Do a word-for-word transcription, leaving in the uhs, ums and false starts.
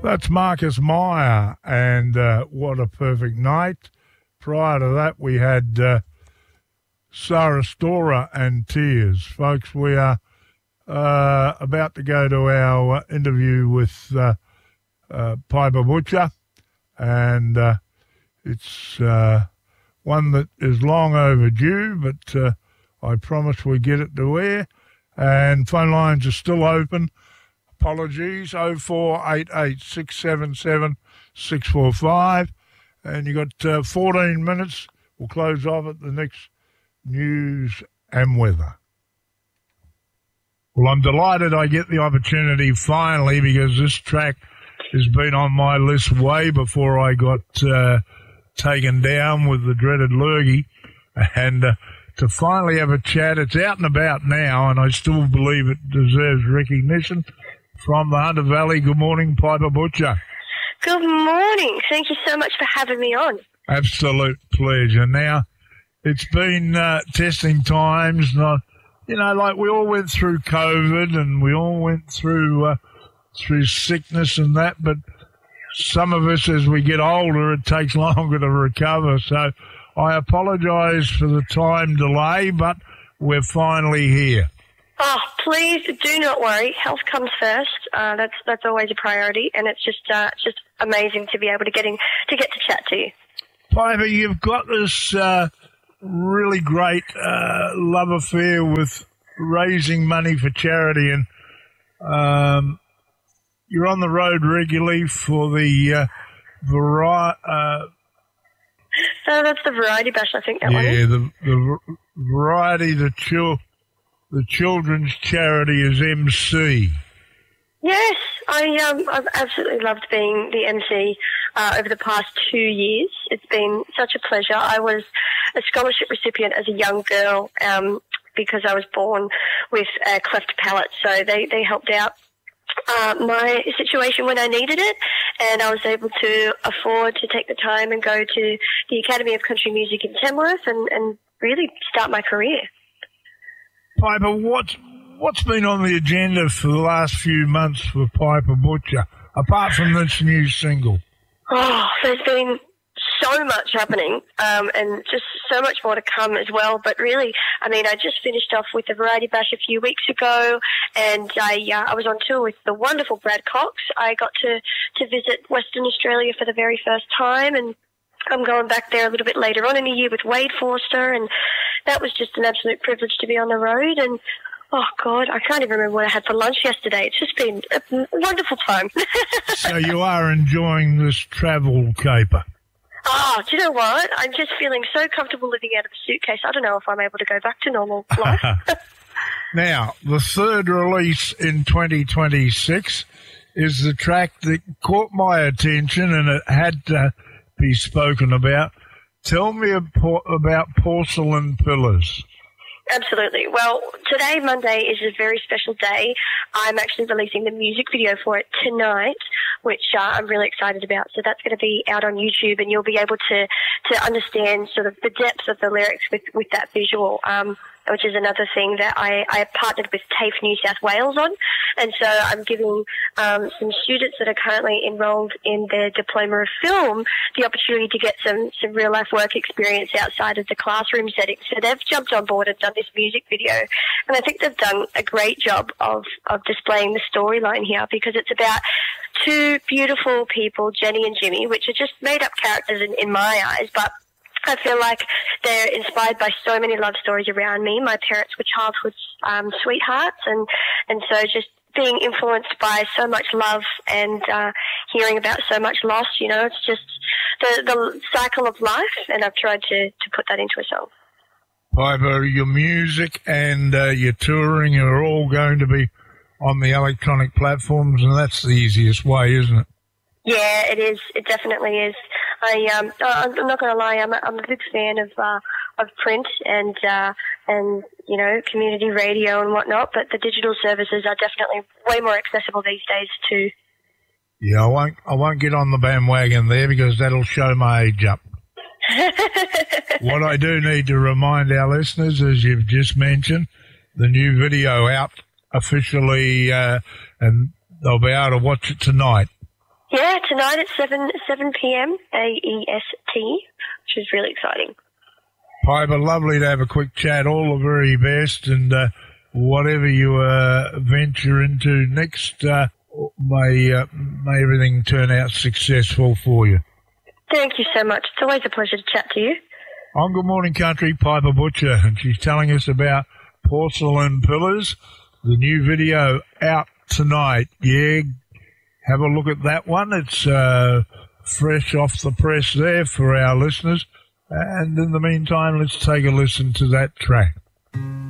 That's Marcus Meyer, and uh, what a perfect night. Prior to that, we had uh, Sarah Storer and Tears. Folks, we are uh, about to go to our interview with uh, uh, Piper Butcher, and uh, it's uh, one that is long overdue, but uh, I promise we get it to air. And phone lines are still open. Apologies, oh four eight eight, six seven seven, six four five. And you got uh, fourteen minutes. We'll close off at the next news and weather. Well, I'm delighted I get the opportunity finally, because this track has been on my list way before I got uh, taken down with the dreaded lurgy. And uh, to finally have a chat, it's out and about now, and I still believe it deserves recognition. From the Hunter Valley, good morning, Piper Butcher. Good morning. Thank you so much for having me on. Absolute pleasure. Now, it's been uh, testing times. Not, you know, like we all went through COVID and we all went through uh, through sickness and that, but some of us, as we get older, it takes longer to recover. So I apologise for the time delay, but we're finally here. Oh, please do not worry. Health comes first. Uh, that's that's always a priority, and it's just uh, it's just amazing to be able to getting to get to chat to you. Piper, you've got this uh, really great uh, love affair with raising money for charity, and um, you're on the road regularly for the uh, vari- uh So that's the Variety Bash, I think that yeah, one. Yeah, the the variety, the chill. The children's charity is M C. Yes, I, um, I've absolutely loved being the M C uh, over the past two years. It's been such a pleasure. I was a scholarship recipient as a young girl um, because I was born with a cleft palate, so they, they helped out uh, my situation when I needed it, and I was able to afford to take the time and go to the Academy of Country Music in Tamworth and, and really start my career. Piper, what's, what's been on the agenda for the last few months for Piper Butcher, apart from this new single? Oh, there's been so much happening um, and just so much more to come as well. But really, I mean, I just finished off with the Variety Bash a few weeks ago, and I, uh, I was on tour with the wonderful Brad Cox. I got to, to visit Western Australia for the very first time, and I'm going back there a little bit later on in the year with Wade Forster, and that was just an absolute privilege to be on the road. And, oh, God, I can't even remember what I had for lunch yesterday. It's just been a wonderful time. So you are enjoying this travel caper? Oh, do you know what? I'm just feeling so comfortable living out of a suitcase. I don't know if I'm able to go back to normal life. Now, the third release in twenty twenty-six is the track that caught my attention, and it had to be spoken about. Tell me about Porcelain Pillars. Absolutely. Well, today, Monday, is a very special day. I'm actually releasing the music video for it tonight, which uh, I'm really excited about. So that's going to be out on YouTube, and you'll be able to, to understand sort of the depth of the lyrics with, with that visual, um, which is another thing that I, I partnered with TAFE New South Wales on. And so I'm giving um, some students that are currently enrolled in their Diploma of Film the opportunity to get some, some real-life work experience outside of the classroom setting. So they've jumped on board and done this music video. And I think they've done a great job of, of displaying the storyline here, because it's about two beautiful people, Jenny and Jimmy, which are just made-up characters in, in my eyes, but I feel like they're inspired by so many love stories around me. My parents were childhood um, sweethearts, and, and so just being influenced by so much love and uh, hearing about so much loss, you know, it's just the, the cycle of life, and I've tried to, to put that into a song. Piper, your music and uh, your touring are all going to be on the electronic platforms, and that's the easiest way, isn't it? Yeah, it is. It definitely is. I um, I'm not going to lie. I'm a, I'm a big fan of uh, of print and uh, and you know, community radio and whatnot. But the digital services are definitely way more accessible these days too. Yeah, I won't I won't get on the bandwagon there, because that'll show my age up. What I do need to remind our listeners, as you've just mentioned, the new video out officially, uh, and they'll be able to watch it tonight. Yeah, tonight at seven seven p.m. A E S T, which is really exciting. Piper, lovely to have a quick chat. All the very best, and uh, whatever you uh, venture into next, uh, may uh, may everything turn out successful for you. Thank you so much. It's always a pleasure to chat to you. On Good Morning Country, Piper Butcher, and she's telling us about Porcelain Pillars, the new video out tonight. Yeah, have a look at that one. It's uh, fresh off the press there for our listeners. And in the meantime, let's take a listen to that track.